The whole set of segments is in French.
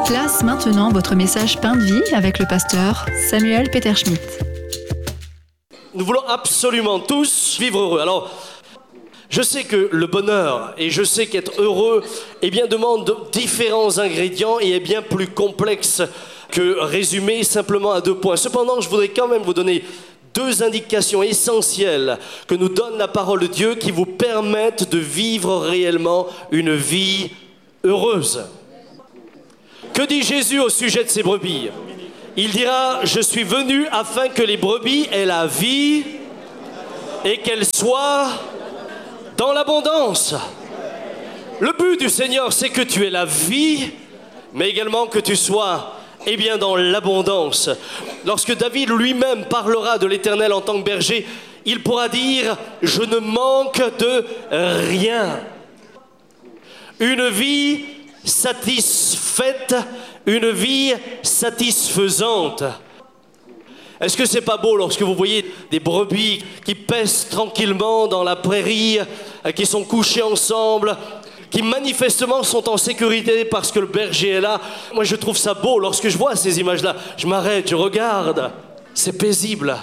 Place maintenant votre message Pain de vie avec le pasteur Samuel Peter Schmidt. Nous voulons absolument tous vivre heureux. Alors, je sais que le bonheur et je sais qu'être heureux demande différents ingrédients et est bien plus complexe que résumer simplement à 2 points. Cependant, je voudrais quand même vous donner 2 indications essentielles que nous donne la parole de Dieu qui vous permettent de vivre réellement une vie heureuse. Que dit Jésus au sujet de ses brebis ? Il dira « Je suis venu afin que les brebis aient la vie et qu'elles soient dans l'abondance. » Le but du Seigneur, c'est que tu aies la vie, mais également que tu sois dans l'abondance. Lorsque David lui-même parlera de l'Éternel en tant que berger, il pourra dire « Je ne manque de rien. » Une vie satisfaite, une vie satisfaisante. Est-ce que c'est pas beau lorsque vous voyez des brebis qui paissent tranquillement dans la prairie, qui sont couchées ensemble, qui manifestement sont en sécurité parce que le berger est là? Moi je trouve ça beau lorsque je vois ces images-là. Je m'arrête, je regarde. C'est paisible.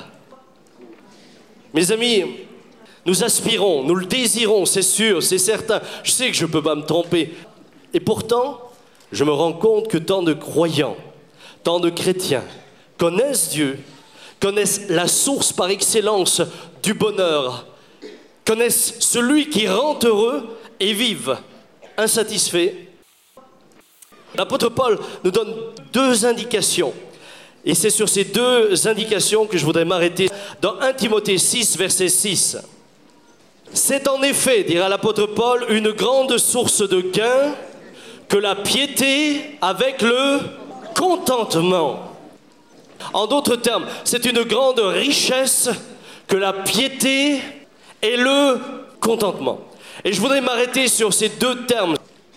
Mes amis, nous aspirons, nous le désirons, c'est sûr, c'est certain. Je sais que je ne peux pas me tromper. Et pourtant, je me rends compte que tant de croyants, tant de chrétiens connaissent Dieu, connaissent la source par excellence du bonheur, connaissent celui qui rend heureux et vivent insatisfaits. L'apôtre Paul nous donne 2 indications. Et c'est sur ces 2 indications que je voudrais m'arrêter. Dans 1 Timothée 6, verset 6. C'est en effet, dira l'apôtre Paul, une grande source de gain que la piété avec le contentement. En d'autres termes, c'est une grande richesse que la piété et le contentement. Et je voudrais m'arrêter sur ces 2 termes.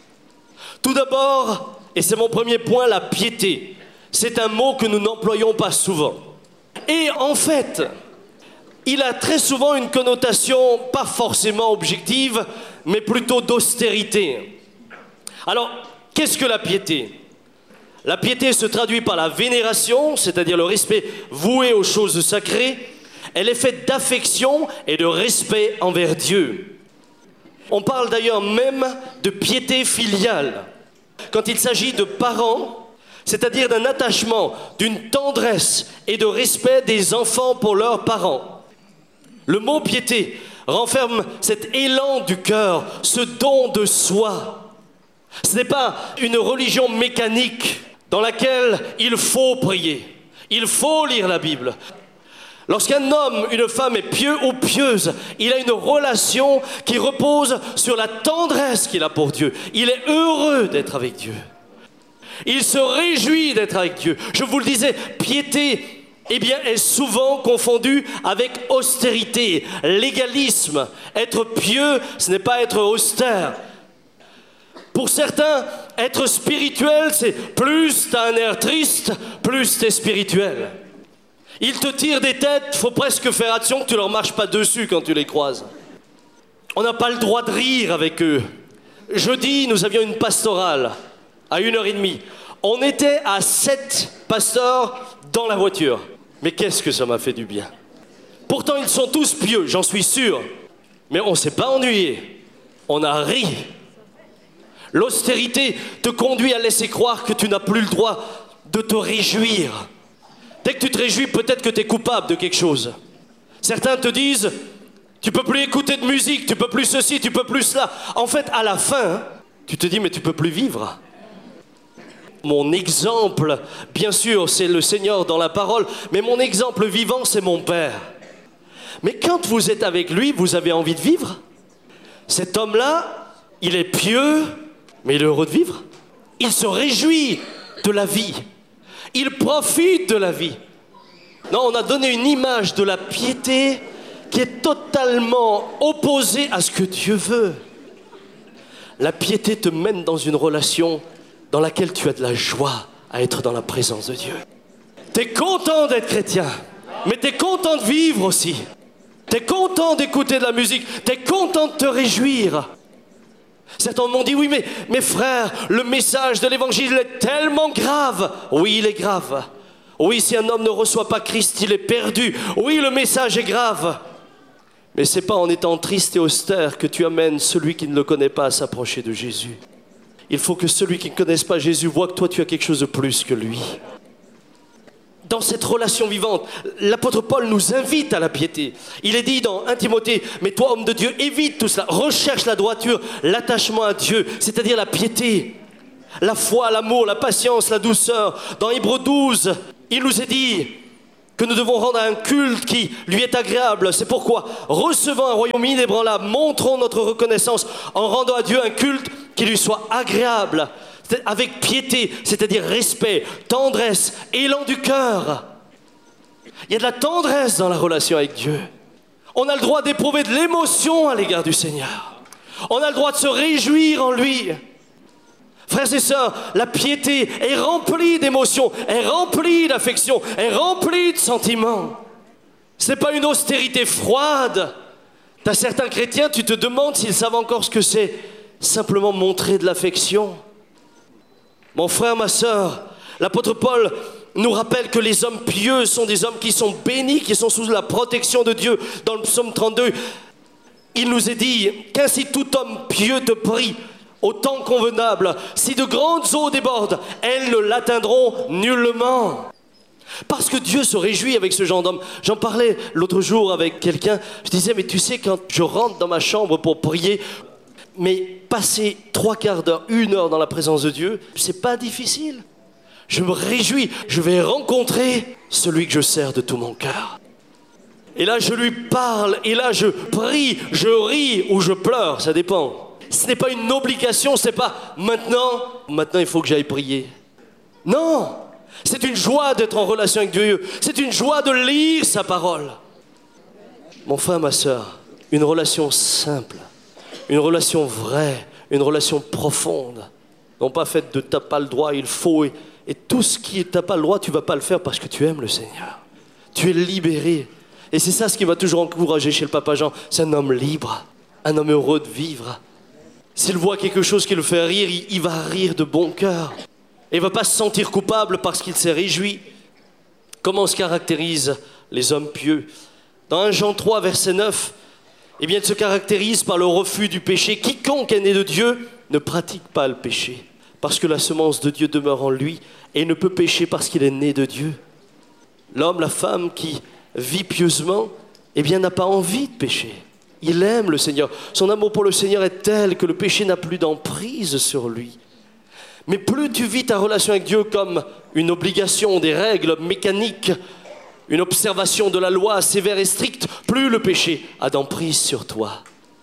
Tout d'abord, et c'est mon premier point, la piété. C'est un mot que nous n'employons pas souvent. Et en fait, il a très souvent une connotation pas forcément objective, mais plutôt d'austérité. Alors, qu'est-ce que la piété ? La piété se traduit par la vénération, c'est-à-dire le respect voué aux choses sacrées. Elle est faite d'affection et de respect envers Dieu. On parle d'ailleurs même de piété filiale. Quand il s'agit de parents, c'est-à-dire d'un attachement, d'une tendresse et de respect des enfants pour leurs parents. Le mot piété renferme cet élan du cœur, ce don de soi. Ce n'est pas une religion mécanique dans laquelle il faut prier, il faut lire la Bible. Lorsqu'un homme, une femme est pieux ou pieuse, il a une relation qui repose sur la tendresse qu'il a pour Dieu. Il est heureux d'être avec Dieu. Il se réjouit d'être avec Dieu. Je vous le disais, piété est souvent confondue avec austérité, légalisme. Être pieux, ce n'est pas être austère. Pour certains, être spirituel, c'est plus t'as un air triste, plus t'es spirituel. Ils te tirent des têtes, faut presque faire attention que tu leur marches pas dessus quand tu les croises. On n'a pas le droit de rire avec eux. Jeudi, nous avions une pastorale à 1h30. On était à 7 pasteurs dans la voiture. Mais qu'est-ce que ça m'a fait du bien. Pourtant, ils sont tous pieux, j'en suis sûr. Mais on ne s'est pas ennuyé. On a ri. L'austérité te conduit à laisser croire que tu n'as plus le droit de te réjouir. Dès que tu te réjouis, peut-être que tu es coupable de quelque chose. Certains te disent, tu ne peux plus écouter de musique, tu ne peux plus ceci, tu ne peux plus cela. En fait, à la fin, tu te dis, mais tu ne peux plus vivre. Mon exemple, bien sûr, c'est le Seigneur dans la parole, mais mon exemple vivant, c'est mon Père. Mais quand vous êtes avec lui, vous avez envie de vivre. Cet homme-là, il est pieux, mais il est heureux de vivre. Il se réjouit de la vie. Il profite de la vie. Non, on a donné une image de la piété qui est totalement opposée à ce que Dieu veut. La piété te mène dans une relation dans laquelle tu as de la joie à être dans la présence de Dieu. Tu es content d'être chrétien, mais tu es content de vivre aussi. Tu es content d'écouter de la musique, tu es content de te réjouir. Certains m'ont dit, oui, mais frère, le message de l'évangile est tellement grave. Oui, il est grave. Oui, si un homme ne reçoit pas Christ, il est perdu. Oui, le message est grave. Mais ce n'est pas en étant triste et austère que tu amènes celui qui ne le connaît pas à s'approcher de Jésus. Il faut que celui qui ne connaisse pas Jésus voit que toi, tu as quelque chose de plus que lui. Dans cette relation vivante, l'apôtre Paul nous invite à la piété. Il est dit dans 1 Timothée, mais toi, homme de Dieu, évite tout cela. Recherche la droiture, l'attachement à Dieu, c'est-à-dire la piété, la foi, l'amour, la patience, la douceur. Dans Hébreux 12, il nous est dit que nous devons rendre un culte qui lui est agréable. C'est pourquoi, recevant un royaume inébranlable, montrons notre reconnaissance en rendant à Dieu un culte qui lui soit agréable, avec piété, c'est-à-dire respect, tendresse, élan du cœur. Il y a de la tendresse dans la relation avec Dieu. On a le droit d'éprouver de l'émotion à l'égard du Seigneur. On a le droit de se réjouir en lui. Frères et sœurs, la piété est remplie d'émotions, est remplie d'affection, est remplie de sentiments. Ce n'est pas une austérité froide. Tu as certains chrétiens, tu te demandes s'ils savent encore ce que c'est simplement montrer de l'affection. Mon frère, ma sœur, l'apôtre Paul nous rappelle que les hommes pieux sont des hommes qui sont bénis, qui sont sous la protection de Dieu. Dans le psaume 32, il nous est dit qu'ainsi tout homme pieux te prie au temps convenable. Si de grandes eaux débordent, elles ne l'atteindront nullement. Parce que Dieu se réjouit avec ce genre d'homme. J'en parlais l'autre jour avec quelqu'un. Je disais, mais tu sais, quand je rentre dans ma chambre pour prier, mais passer 3/4 d'heure, 1 heure dans la présence de Dieu, c'est pas difficile. Je me réjouis, je vais rencontrer celui que je sers de tout mon cœur. Et là, je lui parle, et là, je prie, je ris ou je pleure, ça dépend. Ce n'est pas une obligation, ce n'est pas maintenant il faut que j'aille prier. Non, c'est une joie d'être en relation avec Dieu, c'est une joie de lire sa parole. Mon frère, ma sœur, une relation simple, une relation vraie, une relation profonde, non pas faite de t'as pas le droit, il faut, et tout ce qui est t'as pas le droit, tu vas pas le faire parce que tu aimes le Seigneur. Tu es libéré. Et c'est ça ce qui m'a toujours encouragé chez le Papa Jean, c'est un homme libre, un homme heureux de vivre. S'il voit quelque chose qui le fait rire, il va rire de bon cœur. Et il ne va pas se sentir coupable parce qu'il s'est réjoui. Comment se caractérisent les hommes pieux? Dans 1 Jean 3, verset 9, eh bien, il se caractérise par le refus du péché. Quiconque est né de Dieu ne pratique pas le péché, parce que la semence de Dieu demeure en lui et ne peut pécher parce qu'il est né de Dieu. L'homme, la femme qui vit pieusement, eh bien, n'a pas envie de pécher. Il aime le Seigneur. Son amour pour le Seigneur est tel que le péché n'a plus d'emprise sur lui. Mais plus tu vis ta relation avec Dieu comme une obligation, des règles mécaniques, une observation de la loi sévère et stricte, plus le péché a d'emprise sur toi.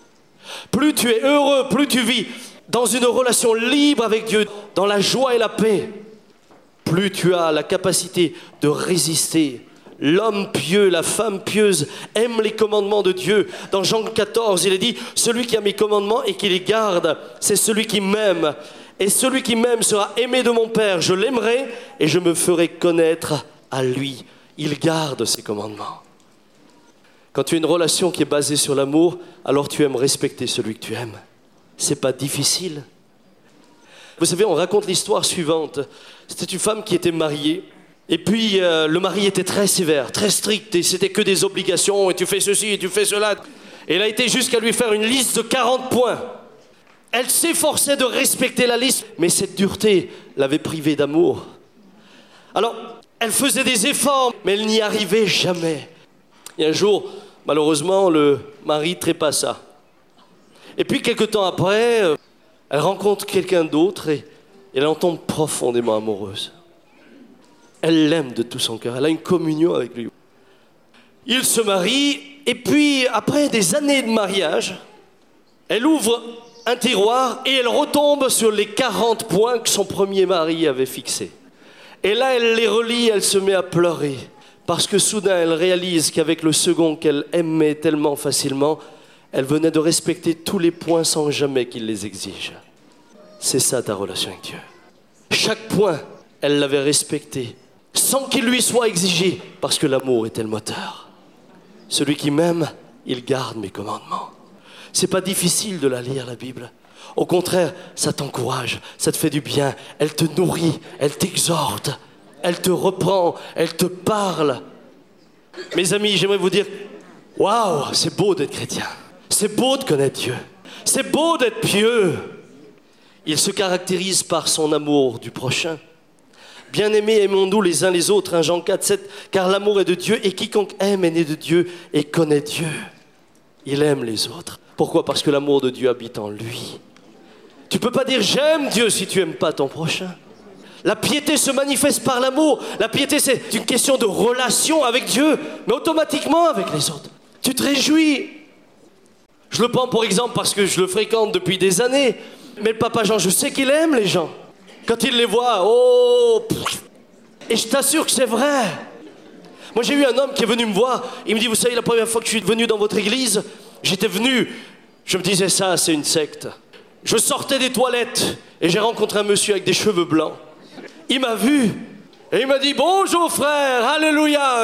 Plus tu es heureux, plus tu vis dans une relation libre avec Dieu, dans la joie et la paix, plus tu as la capacité de résister. L'homme pieux, la femme pieuse aiment les commandements de Dieu. Dans Jean 14, il est dit « Celui qui a mes commandements et qui les garde, c'est celui qui m'aime. Et celui qui m'aime sera aimé de mon Père. Je l'aimerai et je me ferai connaître à lui. » Il garde ses commandements. Quand tu as une relation qui est basée sur l'amour, alors tu aimes respecter celui que tu aimes. C'est pas difficile. Vous savez, on raconte l'histoire suivante. C'était une femme qui était mariée. Et puis, le mari était très sévère, très strict, et c'était que des obligations, et tu fais ceci, et tu fais cela. Et elle a été jusqu'à lui faire une liste de 40 points. Elle s'efforçait de respecter la liste, mais cette dureté l'avait privée d'amour. Alors, elle faisait des efforts, mais elle n'y arrivait jamais. Et un jour, malheureusement, le mari trépassa. Et puis, quelque temps après, elle rencontre quelqu'un d'autre, et elle en tombe profondément amoureuse. Elle l'aime de tout son cœur, elle a une communion avec lui. Ils se marient, et puis après des années de mariage, elle ouvre un tiroir et elle retombe sur les 40 points que son premier mari avait fixés. Et là, elle les relit, elle se met à pleurer, parce que soudain, elle réalise qu'avec le second qu'elle aimait tellement facilement, elle venait de respecter tous les points sans jamais qu'il les exige. C'est ça ta relation avec Dieu. Chaque point, elle l'avait respecté, sans qu'il lui soit exigé, parce que l'amour était le moteur. Celui qui m'aime, il garde mes commandements. C'est pas difficile de la lire, la Bible. Au contraire, ça t'encourage, ça te fait du bien, elle te nourrit, elle t'exhorte, elle te reprend, elle te parle. Mes amis, j'aimerais vous dire, waouh, c'est beau d'être chrétien, c'est beau de connaître Dieu, c'est beau d'être pieux. Il se caractérise par son amour du prochain. Bien-aimés, aimons-nous les uns les autres, 1 Jean 4, 7, car l'amour est de Dieu et quiconque aime est né de Dieu et connaît Dieu. Il aime les autres. Pourquoi? Parce que l'amour de Dieu habite en lui. Tu ne peux pas dire j'aime Dieu si tu n'aimes pas ton prochain. La piété se manifeste par l'amour. La piété, c'est une question de relation avec Dieu, mais automatiquement avec les autres. Tu te réjouis. Je le prends pour exemple parce que je le fréquente depuis des années. Mais le papa Jean, je sais qu'il aime les gens. Quand il les voit, oh, et je t'assure que c'est vrai. Moi, j'ai eu un homme qui est venu me voir. Il me dit, vous savez, la première fois que je suis venu dans votre église, j'étais venu, je me disais, ça, c'est une secte. Je sortais des toilettes et j'ai rencontré un monsieur avec des cheveux blancs. Il m'a vu et il m'a dit, bonjour frère, alléluia.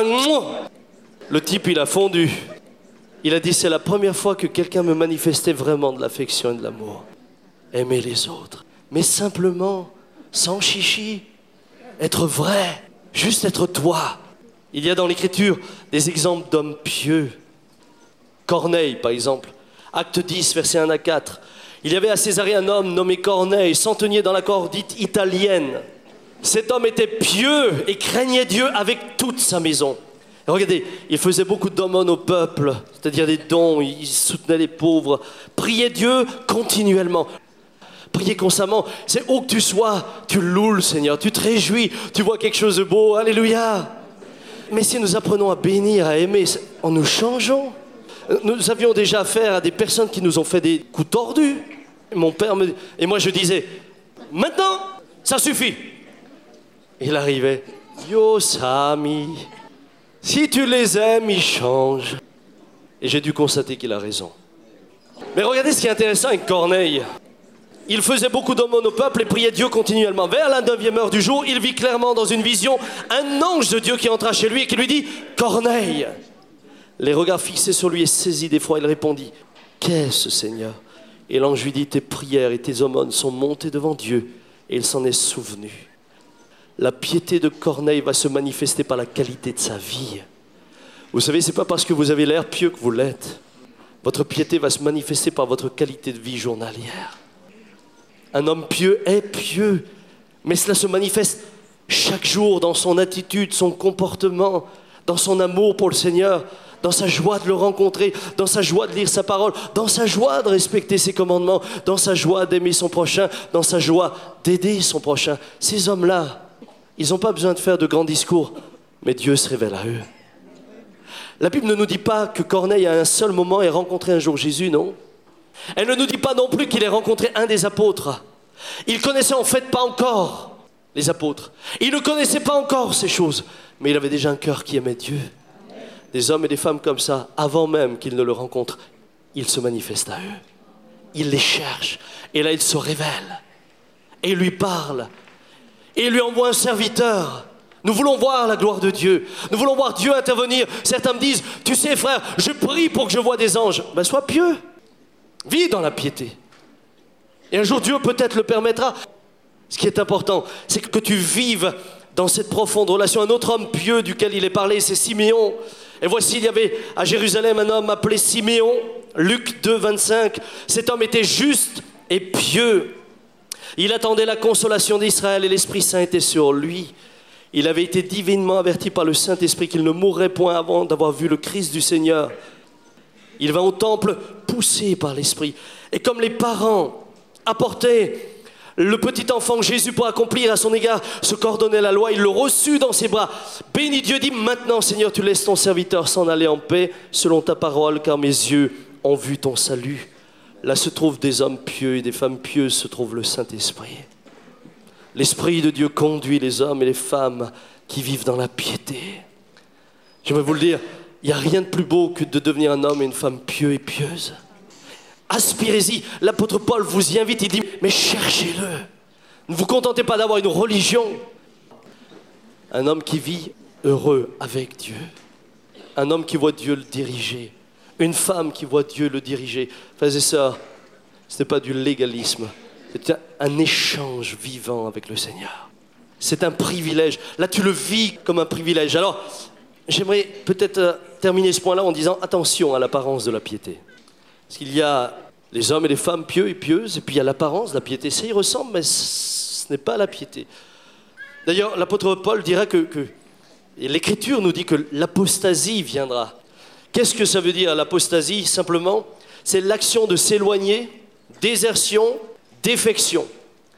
Le type, il a fondu. Il a dit, c'est la première fois que quelqu'un me manifestait vraiment de l'affection et de l'amour. Aimer les autres, mais simplement, sans chichi, être vrai, juste être toi. Il y a dans l'Écriture des exemples d'hommes pieux. Corneille, par exemple, acte 10, versets 1 à 4. Il y avait à Césarée un homme nommé Corneille, centenier dans la cour dite italienne. Cet homme était pieux et craignait Dieu avec toute sa maison. Et regardez, il faisait beaucoup d'aumônes au peuple, c'est-à-dire des dons, il soutenait les pauvres, priait Dieu continuellement. Prier constamment, c'est où que tu sois, tu loues le Seigneur, tu te réjouis, tu vois quelque chose de beau, alléluia. Mais si nous apprenons à bénir, à aimer, en nous changeons. Nous avions déjà affaire à des personnes qui nous ont fait des coups tordus. Mon père et moi je disais, maintenant, ça suffit. Il arrivait, yo Sami, si tu les aimes, ils changent. Et j'ai dû constater qu'il a raison. Mais regardez ce qui est intéressant avec Corneille. Il faisait beaucoup d'aumônes au peuple et priait Dieu continuellement. Vers la 9e heure du jour, il vit clairement dans une vision un ange de Dieu qui entra chez lui et qui lui dit « Corneille !» Les regards fixés sur lui et saisi d'effroi, il répondit « Qu'est-ce, Seigneur ?» Et l'ange lui dit « Tes prières et tes aumônes sont montées devant Dieu. » Et il s'en est souvenu. La piété de Corneille va se manifester par la qualité de sa vie. Vous savez, ce n'est pas parce que vous avez l'air pieux que vous l'êtes. Votre piété va se manifester par votre qualité de vie journalière. Un homme pieux est pieux, mais cela se manifeste chaque jour dans son attitude, son comportement, dans son amour pour le Seigneur, dans sa joie de le rencontrer, dans sa joie de lire sa parole, dans sa joie de respecter ses commandements, dans sa joie d'aimer son prochain, dans sa joie d'aider son prochain. Ces hommes-là, ils n'ont pas besoin de faire de grands discours, mais Dieu se révèle à eux. La Bible ne nous dit pas que Corneille, à un seul moment, ait rencontré un jour Jésus, non. Elle ne nous dit pas non plus qu'il ait rencontré un des apôtres. Il connaissait en fait pas encore les apôtres. Il ne connaissait pas encore ces choses, mais il avait déjà un cœur qui aimait Dieu. Des hommes et des femmes comme ça, avant même qu'ils ne le rencontrent, il se manifeste à eux. Il les cherche, et là il se révèle, et il lui parle, et il lui envoie un serviteur. Nous voulons voir la gloire de Dieu. Nous voulons voir Dieu intervenir. Certains me disent, tu sais frère, je prie pour que je voie des anges. Ben sois pieux. Vis dans la piété. Et un jour, Dieu peut-être le permettra. Ce qui est important, c'est que tu vives dans cette profonde relation. Un autre homme pieux duquel il est parlé, c'est Siméon. Et voici, il y avait à Jérusalem un homme appelé Siméon. Luc 2, 25. Cet homme était juste et pieux. Il attendait la consolation d'Israël et l'Esprit Saint était sur lui. Il avait été divinement averti par le Saint-Esprit qu'il ne mourrait point avant d'avoir vu le Christ du Seigneur. Il va au temple poussé par l'Esprit. Et comme les parents apportaient le petit enfant Jésus pour accomplir à son égard ce qu'ordonnait la loi, il le reçut dans ses bras. Béni Dieu, dit maintenant Seigneur, tu laisses ton serviteur s'en aller en paix selon ta parole, car mes yeux ont vu ton salut. Là se trouvent des hommes pieux et des femmes pieuses, se trouve le Saint-Esprit. L'Esprit de Dieu conduit les hommes et les femmes qui vivent dans la piété. J'aimerais vous le dire, il n'y a rien de plus beau que de devenir un homme et une femme pieux et pieuse. Aspirez-y. L'apôtre Paul vous y invite, il dit, mais cherchez-le. Ne vous contentez pas d'avoir une religion. Un homme qui vit heureux avec Dieu. Un homme qui voit Dieu le diriger. Une femme qui voit Dieu le diriger. Frères et sœurs, Ce n'est pas du légalisme. C'est un échange vivant avec le Seigneur. C'est un privilège. Là, tu le vis comme un privilège. Alors, j'aimerais peut-être terminer ce point-là en disant attention à l'apparence de la piété. Parce qu'il y a les hommes et les femmes pieux et pieuses, et puis il y a l'apparence de la piété. Ça y ressemble, mais ce n'est pas la piété. D'ailleurs, l'apôtre Paul dira que l'Écriture nous dit que l'apostasie viendra. Qu'est-ce que ça veut dire, l'apostasie? Simplement, c'est l'action de s'éloigner, désertion, défection.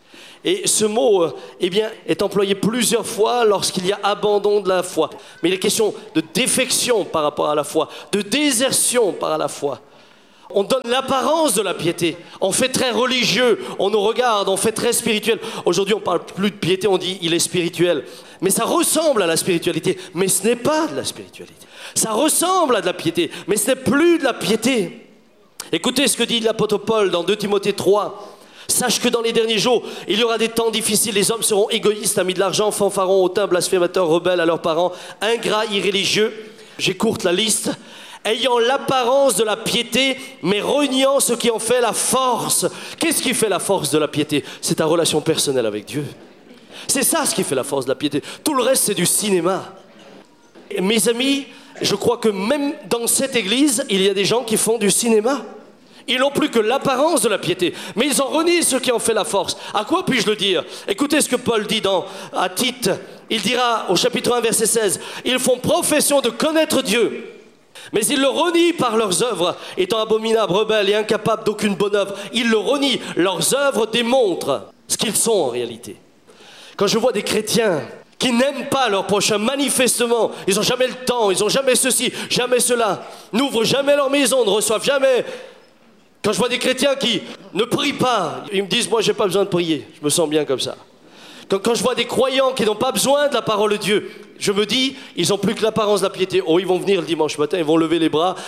Et ce mot est employé plusieurs fois lorsqu'il y a abandon de la foi. Mais il est question de défection par rapport à la foi, de désertion par rapport à la foi. On donne l'apparence de la piété. On fait très religieux, on nous regarde, on fait très spirituel. Aujourd'hui, on ne parle plus de piété, on dit il est spirituel. Mais ça ressemble à la spiritualité, mais ce n'est pas de la spiritualité. Ça ressemble à de la piété, mais ce n'est plus de la piété. Écoutez ce que dit l'apôtre Paul dans 2 Timothée 3. Sache que dans les derniers jours, il y aura des temps difficiles. Les hommes seront égoïstes, amis de l'argent, fanfarons, hautains, blasphémateurs, rebelles à leurs parents, ingrats, irréligieux. J'écourte la liste. Ayant l'apparence de la piété, mais reniant ce qui en fait la force. Qu'est-ce qui fait la force de la piété? C'est ta relation personnelle avec Dieu. C'est ça ce qui fait la force de la piété. Tout le reste, c'est du cinéma. Et mes amis, je crois que même dans cette église, il y a des gens qui font du cinéma. Ils n'ont plus que l'apparence de la piété, mais ils en renient ce qui en fait la force. À quoi puis-je le dire? Écoutez ce que Paul dit à Tite. Il dira au chapitre 1, verset 16, « Ils font profession de connaître Dieu, mais ils le renient par leurs œuvres, étant abominables, rebelles et incapables d'aucune bonne œuvre. Ils le renient. Leurs œuvres démontrent ce qu'ils sont en réalité. » Quand je vois des chrétiens qui n'aiment pas leur prochain, manifestement, ils n'ont jamais le temps, ils n'ont jamais ceci, jamais cela, n'ouvrent jamais leur maison, ne reçoivent jamais... Quand je vois des chrétiens qui ne prient pas, ils me disent, moi, j'ai pas besoin de prier, je me sens bien comme ça. Quand je vois des croyants qui n'ont pas besoin de la parole de Dieu, je me dis, ils n'ont plus que l'apparence de la piété. Oh, ils vont venir le dimanche matin, ils vont lever les bras.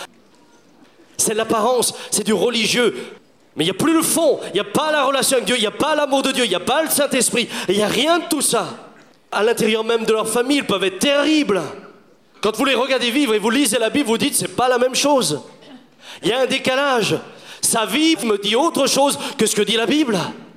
C'est l'apparence, c'est du religieux. Mais il n'y a plus le fond, il n'y a pas la relation avec Dieu, il n'y a pas l'amour de Dieu, il n'y a pas le Saint-Esprit, il n'y a rien de tout ça. À l'intérieur même de leur famille, ils peuvent être terribles. Quand vous les regardez vivre et vous lisez la Bible, vous dites, c'est pas la même chose. Il y a un décalage. Sa vie me dit autre chose que ce que dit la Bible.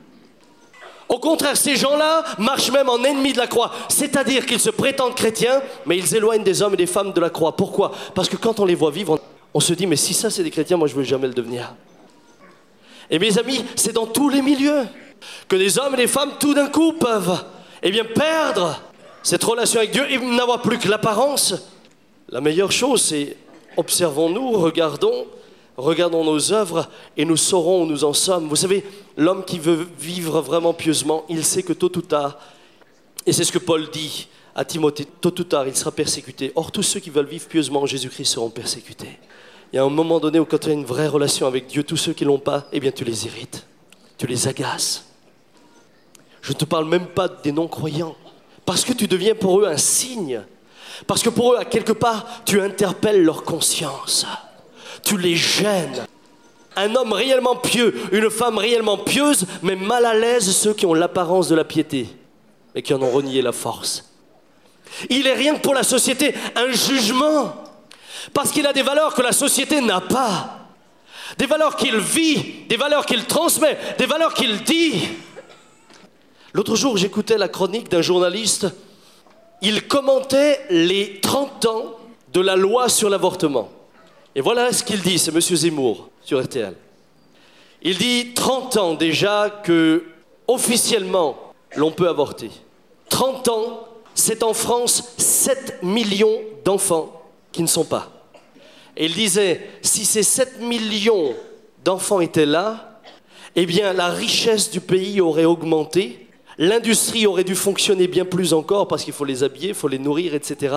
Au contraire, ces gens-là marchent même en ennemis de la croix. C'est-à-dire qu'ils se prétendent chrétiens, mais ils éloignent des hommes et des femmes de la croix. Pourquoi? Parce que quand on les voit vivre, on se dit, mais si ça c'est des chrétiens, moi je ne veux jamais le devenir. Et mes amis, c'est dans tous les milieux que les hommes et les femmes tout d'un coup peuvent perdre cette relation avec Dieu et n'avoir plus que l'apparence. La meilleure chose, c'est observons-nous, regardons nos œuvres et nous saurons où nous en sommes. Vous savez, l'homme qui veut vivre vraiment pieusement, il sait que tôt ou tard, et c'est ce que Paul dit à Timothée, tôt ou tard, il sera persécuté. Or, tous ceux qui veulent vivre pieusement en Jésus-Christ seront persécutés. Il y a un moment donné où quand tu as une vraie relation avec Dieu, tous ceux qui ne l'ont pas, tu les irrites, tu les agaces. Je ne te parle même pas des non-croyants, parce que tu deviens pour eux un signe, parce que pour eux, à quelque part, tu interpelles leur conscience. Tu les gênes. Un homme réellement pieux, une femme réellement pieuse, mais mal à l'aise ceux qui ont l'apparence de la piété, mais qui en ont renié la force. Il est rien que pour la société un jugement, parce qu'il a des valeurs que la société n'a pas, des valeurs qu'il vit, des valeurs qu'il transmet, des valeurs qu'il dit. L'autre jour, j'écoutais la chronique d'un journaliste. Il commentait les 30 ans de la loi sur l'avortement. Et voilà ce qu'il dit, c'est M. Zemmour sur RTL. Il dit 30 ans déjà que, officiellement, l'on peut avorter. 30 ans, c'est en France 7 millions d'enfants qui ne sont pas. Et il disait, si ces 7 millions d'enfants étaient là, la richesse du pays aurait augmenté, l'industrie aurait dû fonctionner bien plus encore parce qu'il faut les habiller, il faut les nourrir, etc.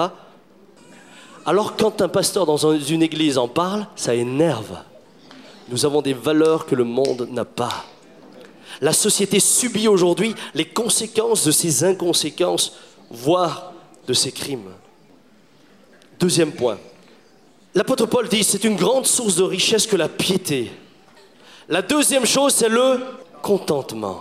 Alors quand un pasteur dans une église en parle, ça énerve. Nous avons des valeurs que le monde n'a pas. La société subit aujourd'hui les conséquences de ces inconséquences, voire de ces crimes. Deuxième point. L'apôtre Paul dit, c'est une grande source de richesse que la piété. La deuxième chose, c'est le contentement.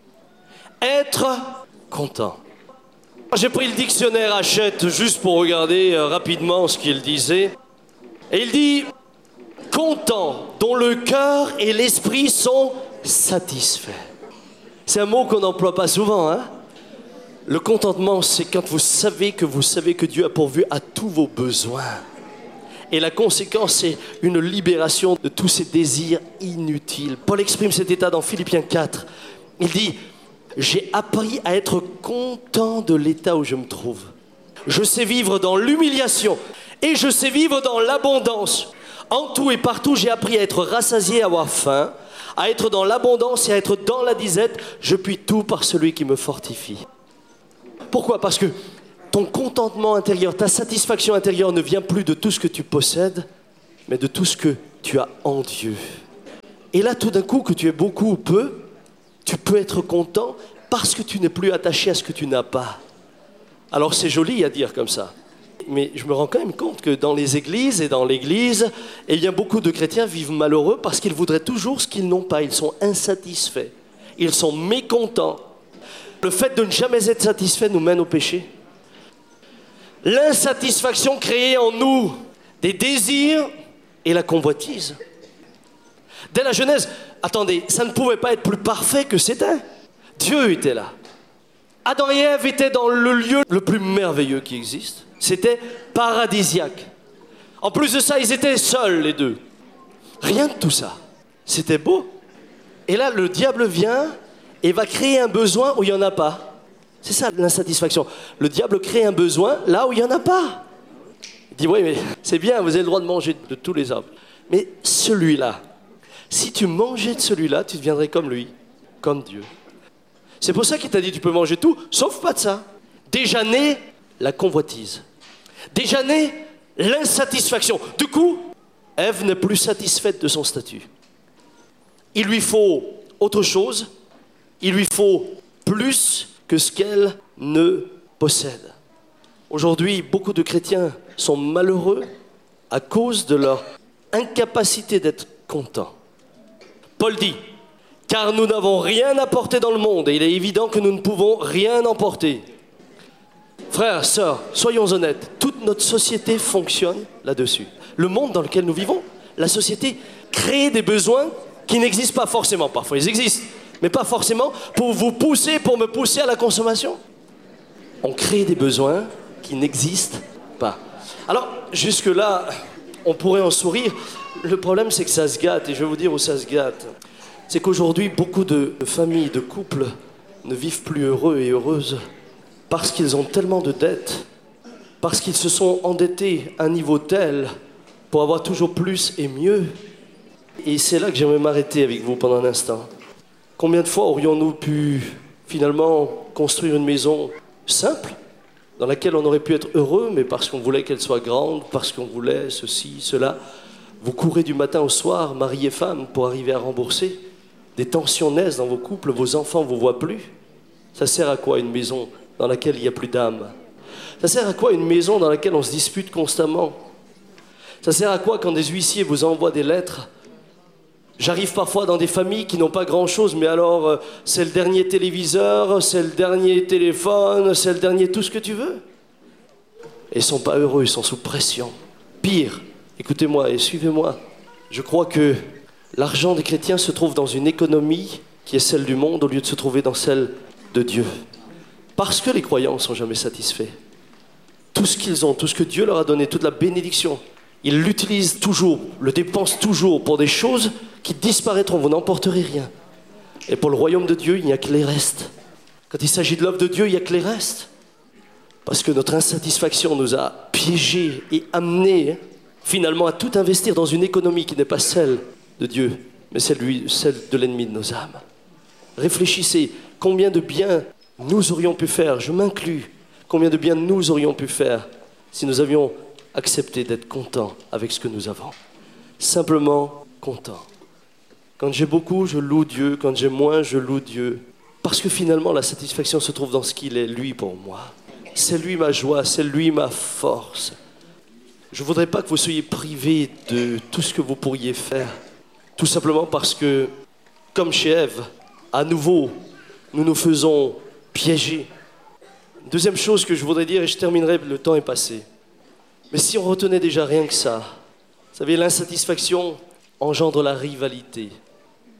Être content. J'ai pris le dictionnaire Hachette juste pour regarder rapidement ce qu'il disait. Et il dit « content, dont le cœur et l'esprit sont satisfait. C'est un mot qu'on n'emploie pas souvent, hein? Le contentement, c'est quand vous savez que Dieu a pourvu à tous vos besoins. Et la conséquence, c'est une libération de tous ces désirs inutiles. Paul exprime cet état dans Philippiens 4. Il dit, j'ai appris à être content de l'état où je me trouve. Je sais vivre dans l'humiliation et je sais vivre dans l'abondance. En tout et partout, j'ai appris à être rassasié, à avoir faim, à être dans l'abondance et à être dans la disette. Je puis tout par celui qui me fortifie. Pourquoi? Parce que ton contentement intérieur, ta satisfaction intérieure ne vient plus de tout ce que tu possèdes, mais de tout ce que tu as en Dieu. Et là, tout d'un coup, que tu aies beaucoup ou peu, tu peux être content parce que tu n'es plus attaché à ce que tu n'as pas. Alors c'est joli à dire comme ça, mais je me rends quand même compte que dans les églises et dans l'église, eh bien, beaucoup de chrétiens vivent malheureux parce qu'ils voudraient toujours ce qu'ils n'ont pas. Ils sont insatisfaits, ils sont mécontents. Le fait de ne jamais être satisfait nous mène au péché. L'insatisfaction crée en nous des désirs et la convoitise. Dès la Genèse, attendez, ça ne pouvait pas être plus parfait que c'était. Dieu était là. Adam et Ève étaient dans le lieu le plus merveilleux qui existe. C'était paradisiaque. En plus de ça, ils étaient seuls les deux. Rien de tout ça. C'était beau. Et là, le diable vient et va créer un besoin où il n'y en a pas. C'est ça l'insatisfaction. Le diable crée un besoin là où il n'y en a pas. Il dit, oui, mais c'est bien, vous avez le droit de manger de tous les arbres. Mais celui-là, si tu mangeais de celui-là, tu deviendrais comme lui, comme Dieu. C'est pour ça qu'il t'a dit, tu peux manger tout, sauf pas de ça. Déjà né, la convoitise. Déjà né, l'insatisfaction. Du coup, Ève n'est plus satisfaite de son statut. Il lui faut autre chose, il lui faut plus que ce qu'elle ne possède. Aujourd'hui, beaucoup de chrétiens sont malheureux à cause de leur incapacité d'être contents. Paul dit, car nous n'avons rien apporté dans le monde et il est évident que nous ne pouvons rien emporter. Frères, sœurs, soyons honnêtes, toute notre société fonctionne là-dessus. Le monde dans lequel nous vivons, la société crée des besoins qui n'existent pas forcément. Parfois ils existent, mais pas forcément pour vous pousser, pour me pousser à la consommation. On crée des besoins qui n'existent pas. Alors, jusque-là, on pourrait en sourire. Le problème, c'est que ça se gâte, et je vais vous dire où ça se gâte. C'est qu'aujourd'hui, beaucoup de familles, de couples ne vivent plus heureux et heureuses parce qu'ils ont tellement de dettes, parce qu'ils se sont endettés à un niveau tel pour avoir toujours plus et mieux. Et c'est là que j'aimerais m'arrêter avec vous pendant un instant. Combien de fois aurions-nous pu finalement construire une maison simple, dans laquelle on aurait pu être heureux, mais parce qu'on voulait qu'elle soit grande, parce qu'on voulait ceci, cela. Vous courez du matin au soir, mari et femme, pour arriver à rembourser. Des tensions naissent dans vos couples, vos enfants ne vous voient plus. Ça sert à quoi une maison dans laquelle il n'y a plus d'âme? Ça sert à quoi une maison dans laquelle on se dispute constamment? Ça sert à quoi quand des huissiers vous envoient des lettres? J'arrive parfois dans des familles qui n'ont pas grand-chose, mais alors c'est le dernier téléviseur, c'est le dernier téléphone, c'est le dernier tout ce que tu veux. Et ils ne sont pas heureux, ils sont sous pression. Pire, écoutez-moi et suivez-moi. Je crois que l'argent des chrétiens se trouve dans une économie qui est celle du monde au lieu de se trouver dans celle de Dieu. Parce que les croyants ne sont jamais satisfaits. Tout ce qu'ils ont, tout ce que Dieu leur a donné, toute la bénédiction, ils l'utilisent toujours, le dépensent toujours pour des choses qui disparaîtront, vous n'emporterez rien. Et pour le royaume de Dieu, il n'y a que les restes. Quand il s'agit de l'œuvre de Dieu, il n'y a que les restes. Parce que notre insatisfaction nous a piégés et amenés finalement à tout investir dans une économie qui n'est pas celle de Dieu, mais celle de l'ennemi de nos âmes. Réfléchissez, combien de bien nous aurions pu faire, je m'inclus, combien de bien nous aurions pu faire si nous avions accepté d'être contents avec ce que nous avons. Simplement contents. Quand j'ai beaucoup, je loue Dieu. Quand j'ai moins, je loue Dieu. Parce que finalement, la satisfaction se trouve dans ce qu'il est, lui, pour moi. C'est lui ma joie, c'est lui ma force. Je ne voudrais pas que vous soyez privés de tout ce que vous pourriez faire. Tout simplement parce que, comme chez Ève, à nouveau, nous nous faisons piéger. Deuxième chose que je voudrais dire, et je terminerai, le temps est passé. Mais si on retenait déjà rien que ça, vous savez, l'insatisfaction engendre la rivalité.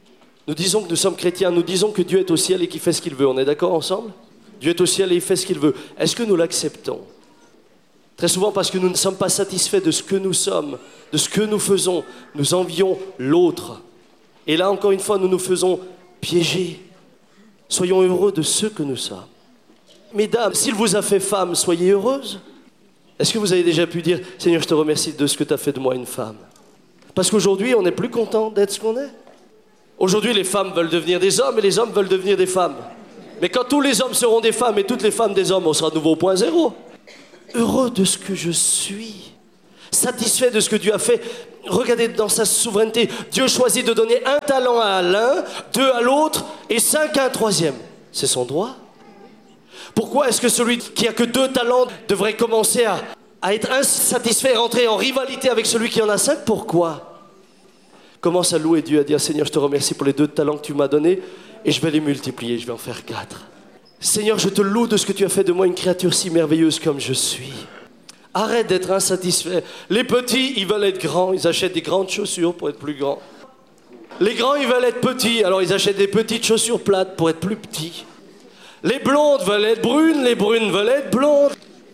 Nous disons que nous sommes chrétiens, nous disons que Dieu est au ciel et qu'il fait ce qu'il veut. On est d'accord ensemble? Dieu est au ciel et il fait ce qu'il veut. Est-ce que nous l'acceptons? Très souvent parce que nous ne sommes pas satisfaits de ce que nous sommes, de ce que nous faisons. Nous envions l'autre. Et là, encore une fois, nous nous faisons piéger. Soyons heureux de ce que nous sommes. Mesdames, s'il vous a fait femme, soyez heureuses. Est-ce que vous avez déjà pu dire « Seigneur, je te remercie de ce que tu as fait de moi une femme » Parce qu'aujourd'hui, on n'est plus content d'être ce qu'on est. Aujourd'hui, les femmes veulent devenir des hommes et les hommes veulent devenir des femmes. Mais quand tous les hommes seront des femmes et toutes les femmes des hommes, on sera de nouveau au point zéro. Heureux de ce que je suis. Satisfait de ce que Dieu a fait. Regardez dans sa souveraineté. Dieu choisit de donner 1 talent à l'un, 2 à l'autre et 5 à un troisième. C'est son droit. Pourquoi est-ce que celui qui a que 2 talents devrait commencer à être insatisfait et rentrer en rivalité avec celui qui en a 5? Pourquoi? Commence à louer Dieu, à dire Seigneur, je te remercie pour les 2 talents que tu m'as donnés et je vais les multiplier, je vais en faire 4. Seigneur, je te loue de ce que tu as fait de moi une créature si merveilleuse comme je suis. Arrête d'être insatisfait. Les petits, ils veulent être grands, ils achètent des grandes chaussures pour être plus grands. Les grands, ils veulent être petits, alors ils achètent des petites chaussures plates pour être plus petits. Les blondes veulent être brunes, les brunes veulent être blondes.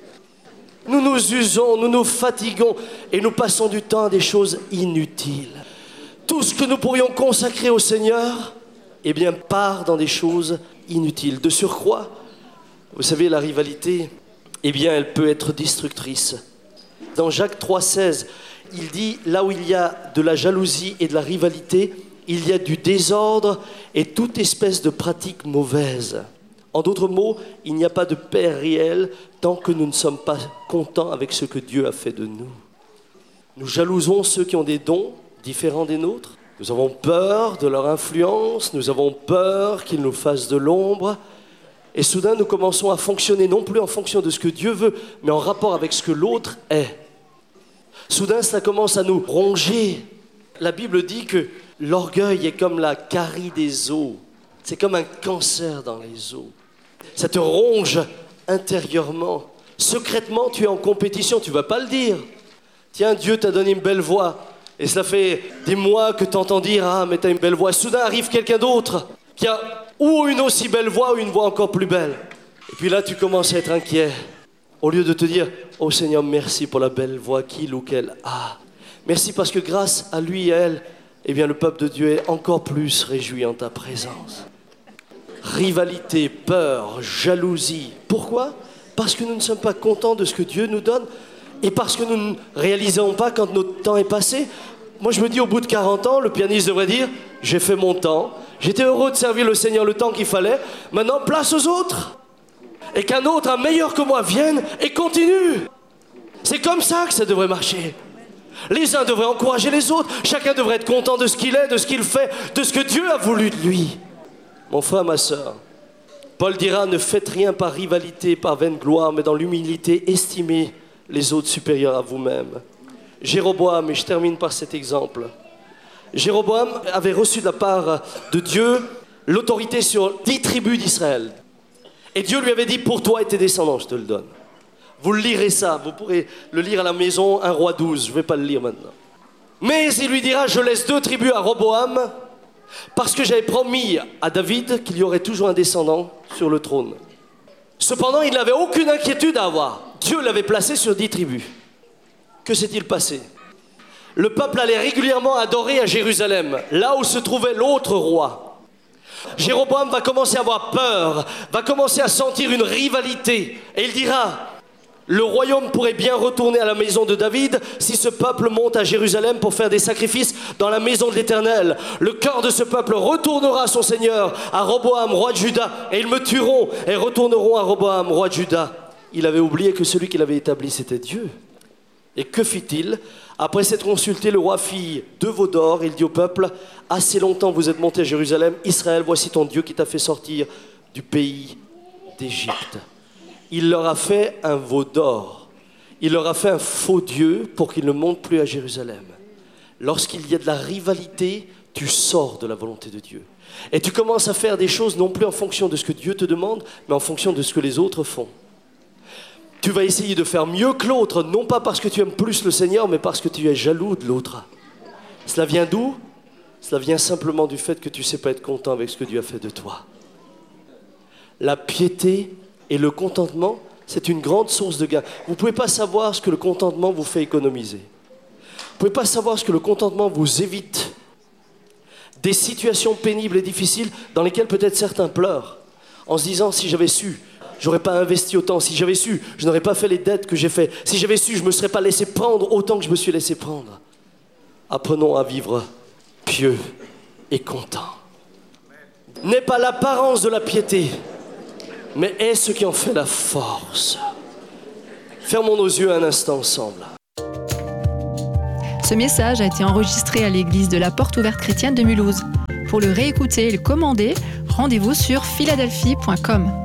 Nous nous usons, nous nous fatiguons et nous passons du temps à des choses inutiles. Tout ce que nous pourrions consacrer au Seigneur, eh bien, part dans des choses inutiles. De surcroît, vous savez, la rivalité, eh bien, elle peut être destructrice. Dans Jacques 3,16, il dit, là où il y a de la jalousie et de la rivalité, il y a du désordre et toute espèce de pratique mauvaise. En d'autres mots, il n'y a pas de paix réelle tant que nous ne sommes pas contents avec ce que Dieu a fait de nous. Nous jalousons ceux qui ont des dons différents des nôtres. Nous avons peur de leur influence, nous avons peur qu'ils nous fassent de l'ombre. Et soudain, nous commençons à fonctionner non plus en fonction de ce que Dieu veut, mais en rapport avec ce que l'autre est. Soudain, ça commence à nous ronger. La Bible dit que l'orgueil est comme la carie des os. C'est comme un cancer dans les os. Ça te ronge intérieurement. Secrètement, tu es en compétition, tu ne vas pas le dire. Tiens, Dieu t'a donné une belle voix. Et cela fait des mois que tu entends dire « Ah, mais tu as une belle voix ». Soudain arrive quelqu'un d'autre qui a ou une aussi belle voix ou une voix encore plus belle. Et puis là, tu commences à être inquiet. Au lieu de te dire « Oh Seigneur, merci pour la belle voix qu'il ou qu'elle a. Merci parce que grâce à lui et à elle, eh bien, le peuple de Dieu est encore plus réjoui en ta présence. » Rivalité, peur, jalousie. Pourquoi? Parce que nous ne sommes pas contents de ce que Dieu nous donne et parce que nous ne réalisons pas quand notre temps est passé. Moi, je me dis, au bout de 40 ans, le pianiste devrait dire « J'ai fait mon temps, j'étais heureux de servir le Seigneur le temps qu'il fallait, maintenant place aux autres. » Et qu'un autre, un meilleur que moi, vienne et continue. C'est comme ça que ça devrait marcher. Les uns devraient encourager les autres, chacun devrait être content de ce qu'il est, de ce qu'il fait, de ce que Dieu a voulu de lui. Mon frère, ma sœur, Paul dira, ne faites rien par rivalité, par vaine gloire, mais dans l'humilité, estimez les autres supérieurs à vous-même. Jéroboam, et je termine par cet exemple. Jéroboam avait reçu de la part de Dieu l'autorité sur 10 tribus d'Israël. Et Dieu lui avait dit, pour toi et tes descendants, je te le donne. Vous le lirez ça, vous pourrez le lire à la maison, 1 Roi 12, je ne vais pas le lire maintenant. Mais il lui dira, je laisse 2 tribus à Roboam, parce que j'avais promis à David qu'il y aurait toujours un descendant sur le trône. Cependant, il n'avait aucune inquiétude à avoir. Dieu l'avait placé sur 10 tribus. Que s'est-il passé? Le peuple allait régulièrement adorer à Jérusalem, là où se trouvait l'autre roi. Jéroboam va commencer à avoir peur, va commencer à sentir une rivalité. Et il dira, le royaume pourrait bien retourner à la maison de David si ce peuple monte à Jérusalem pour faire des sacrifices dans la maison de l'Éternel. Le cœur de ce peuple retournera à son Seigneur, à Roboam, roi de Juda, et ils me tueront et retourneront à Roboam, roi de Juda. Il avait oublié que celui qui l'avait établi, c'était Dieu. Et que fit-il? Après s'être consulté, le roi fit 2 veaux d'or. Il dit au peuple, assez longtemps vous êtes monté à Jérusalem. Israël, voici ton Dieu qui t'a fait sortir du pays d'Égypte. Il leur a fait un veau d'or. Il leur a fait un faux Dieu pour qu'ils ne montent plus à Jérusalem. Lorsqu'il y a de la rivalité, tu sors de la volonté de Dieu. Et tu commences à faire des choses non plus en fonction de ce que Dieu te demande, mais en fonction de ce que les autres font. Tu vas essayer de faire mieux que l'autre, non pas parce que tu aimes plus le Seigneur, mais parce que tu es jaloux de l'autre. Cela vient d'où? Cela vient simplement du fait que tu ne sais pas être content avec ce que Dieu a fait de toi. La piété et le contentement, c'est une grande source de gain. Vous ne pouvez pas savoir ce que le contentement vous fait économiser. Vous ne pouvez pas savoir ce que le contentement vous évite. Des situations pénibles et difficiles dans lesquelles peut-être certains pleurent en se disant si j'avais su, j'aurais pas investi autant. Si j'avais su, je n'aurais pas fait les dettes que j'ai fait. Si j'avais su, je ne me serais pas laissé prendre autant que je me suis laissé prendre. Apprenons à vivre pieux et content. N'est pas l'apparence de la piété, mais est ce qui en fait la force. Fermons nos yeux un instant ensemble. Ce message a été enregistré à l'église de la Porte Ouverte Chrétienne de Mulhouse. Pour le réécouter et le commander, rendez-vous sur philadelphie.com.